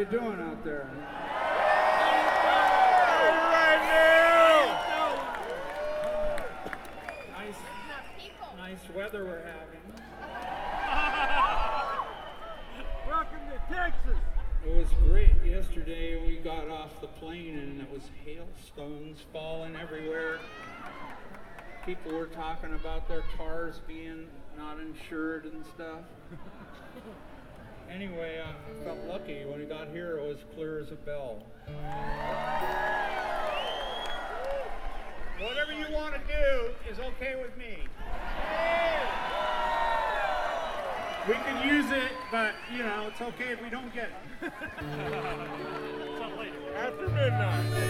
doing out there? Nice weather we're having. Welcome to Texas. It was great. Yesterday we got off the plane and it was hailstones falling everywhere. People were talking about their cars being not insured and stuff. Anyway, I felt lucky. When we got here, it was clear as a bell. Whatever you want to do is okay with me. We can use it, but, you know, it's okay if we don't get it. After midnight.